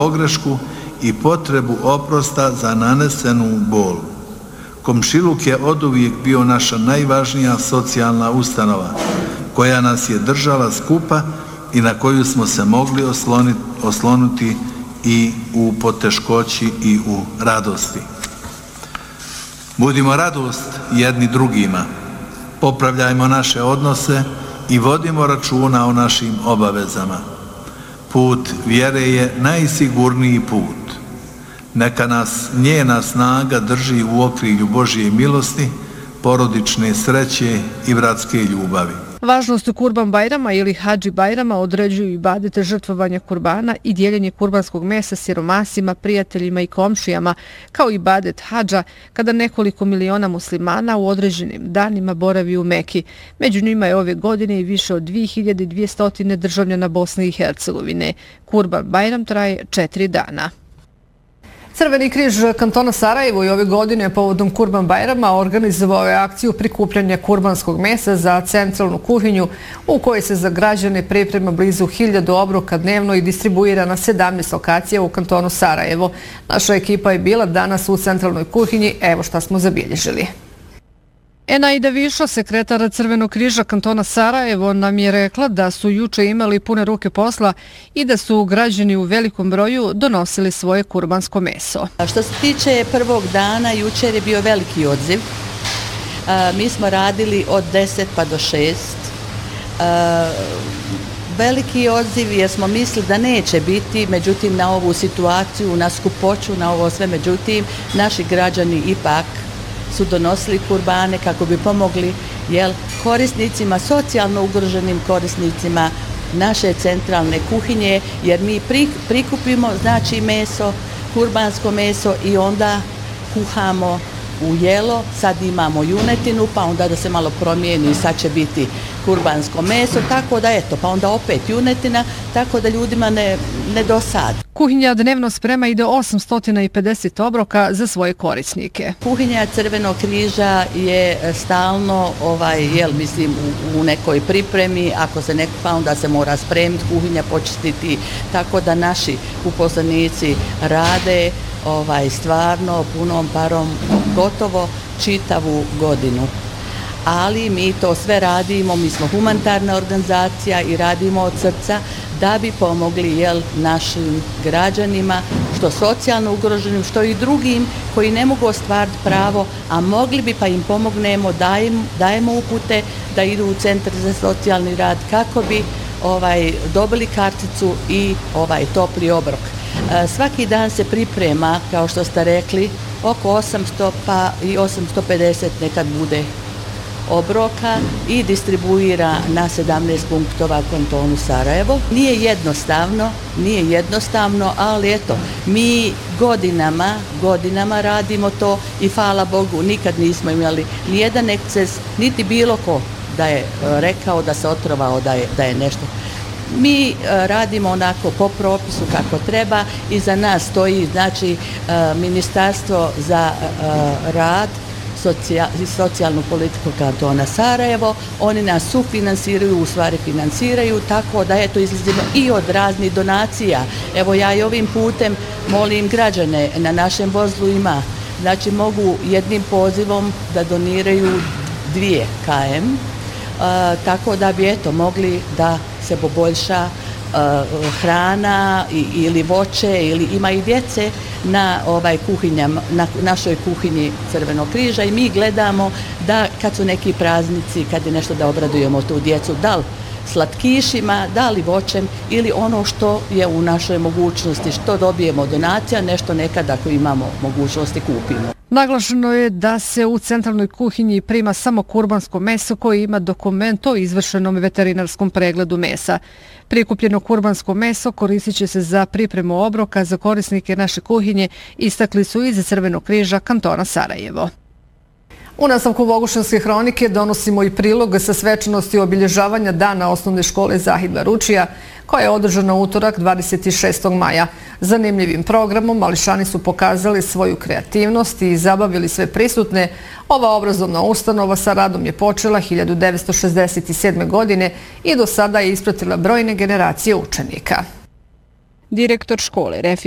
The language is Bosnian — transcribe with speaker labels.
Speaker 1: pogrešku i potrebu oprosta za nanesenu bol. Komšiluk je oduvijek bio naša najvažnija socijalna ustanova, koja nas je držala skupa i na koju smo se mogli osloniti i u poteškoći i u radosti. Budimo radost jedni drugima, popravljajmo naše odnose i vodimo računa o našim obavezama. Put vjere je najsigurniji put. Neka nas njena snaga drži u okrilju Božje milosti, porodične sreće i bratske ljubavi.
Speaker 2: Važnost Kurban Bajrama ili Hadži Bajrama određuju ibadete žrtvovanja kurbana i dijeljenje kurbanskog mesa siromasima, prijateljima i komšijama, kao i ibadet hadža kada nekoliko miliona muslimana u određenim danima boravi u Meki. Među njima je ove godine i više od 2200 državljana Bosne i Hercegovine. Kurban Bajram traje 4 dana. Crveni križ kantona Sarajevo i ove godine povodom Kurban Bajrama organizovao je akciju prikupljanja kurbanskog mesa za centralnu kuhinju u kojoj se za građane priprema blizu 1000 obroka dnevno i distribuira na 17 lokacija u kantonu Sarajevo. Naša ekipa je bila danas u centralnoj kuhinji, evo šta smo zabilježili. Enaida Višo, sekretara Crvenog križa kantona Sarajevo, nam je rekla da su juče imali pune ruke posla i da su građani u velikom broju donosili svoje kurbansko meso.
Speaker 3: Što se tiče prvog dana, jučer je bio veliki odziv. Mi smo radili od 10 pa do 6. Veliki odziv jer smo mislili da neće biti, međutim na ovu situaciju, na skupoću, na ovo sve, međutim naši građani ipak su donosili kurbane kako bi pomogli korisnicima, socijalno ugroženim korisnicima naše centralne kuhinje, jer mi prikupimo znači meso, kurbansko meso i onda kuhamo u jelo. Sad imamo junetinu, pa onda da se malo promijeni, sad će biti kurbansko meso, tako da eto, pa onda opet junetina, tako da ljudima ne dosadi.
Speaker 2: Kuhinja dnevno sprema i do 850 obroka za svoje korisnike.
Speaker 3: Kuhinja Crvenog križa je stalno u nekoj pripremi, ako se ne kuha onda se mora spremiti, kuhinja počistiti, tako da naši uposlenici rade stvarno punom parom gotovo čitavu godinu. Ali mi to sve radimo, mi smo humanitarna organizacija i radimo od srca da bi pomogli našim građanima, što socijalno ugroženim, što i drugim koji ne mogu ostvariti pravo, a mogli bi pa im pomognemo, dajemo upute da idu u centar za socijalni rad kako bi dobili karticu i topli obrok. Svaki dan se priprema, kao što ste rekli, oko 800 pa i 850 nekad bude obroka i distribuira na 17 punktova kantonu Sarajevo. Nije jednostavno, ali eto, mi godinama radimo to i hvala Bogu, nikad nismo imali nijedan eksces, niti bilo ko da je rekao, da se otrovao da je nešto. Mi radimo onako po propisu kako treba i za nas stoji znači Ministarstvo za rad i socijalnu politiku kantona Sarajevo. Oni nas sufinansiraju, u stvari finansiraju, tako da eto izlazimo i od raznih donacija. Evo ja i ovim putem molim građane, na našem vozlu ima, znači mogu jednim pozivom da doniraju 2 km, tako da bi eto mogli da se poboljša hrana ili voće, ili ima i djece na našoj kuhinji Crvenog križa i mi gledamo da kad su neki praznici, kad je nešto da obradujemo tu djecu, da li slatkišima, da li voćem ili ono što je u našoj mogućnosti, što dobijemo donacija, nešto nekad ako imamo mogućnosti kupimo.
Speaker 2: Naglašeno je da se u centralnoj kuhinji prima samo kurbansko meso koje ima dokument o izvršenom veterinarskom pregledu mesa. Prikupljeno kurbansko meso koristit će se za pripremu obroka za korisnike naše kuhinje, istakli su iz Crvenog križa kantona Sarajevo. U nastavku Bogušanske hronike donosimo i prilog sa svečanosti obilježavanja Dana osnovne škole Zahid Baručija, koja je održana utorak 26. maja. Zanimljivim programom mališani su pokazali svoju kreativnost i zabavili sve prisutne. Ova obrazovna ustanova sa radom je počela 1967. godine i do sada je ispratila brojne generacije učenika. Direktor škole